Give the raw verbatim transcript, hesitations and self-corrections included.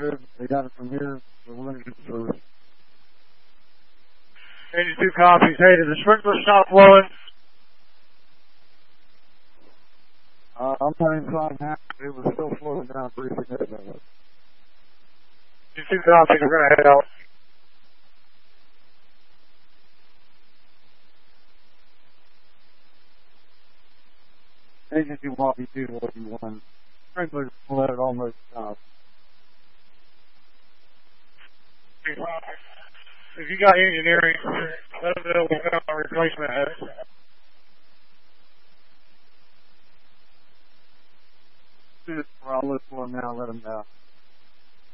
good. They got it from here, so we're going to get the service. eighty-two copies. Hey, did the sprinkler stop flowing? Uh, I'm not inside now. It was still flowing down pretty significantly. eighty-two copies. We're going to head out. Agency Whoppy two to what you want. Frankly, let it almost stop. If you got engineering, let them know we found a replacement head. I'll look for them now, let them know.